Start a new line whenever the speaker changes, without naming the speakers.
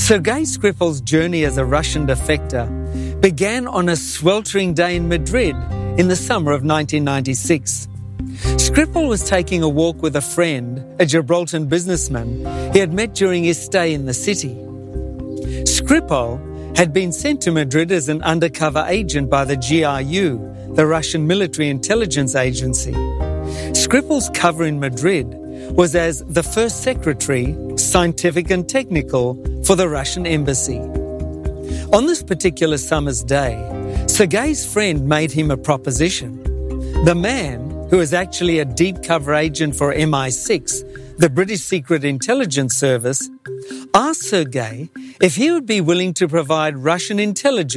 Sergei Skripal's journey as a Russian defector began on a sweltering day in Madrid in the summer of 1996. Skripal was taking a walk with a friend, a Gibraltar businessman he had met during his stay in the city. Skripal had been sent to Madrid as an undercover agent by the GRU, the Russian military intelligence agency. Skripal's cover in Madrid was as the first secretary, scientific and technical, for the Russian embassy. On this particular summer's day, Sergei's friend made him a proposition. The man, who is actually a deep cover agent for MI6, the British Secret Intelligence Service, asked Sergei if he would be willing to provide Russian intelligence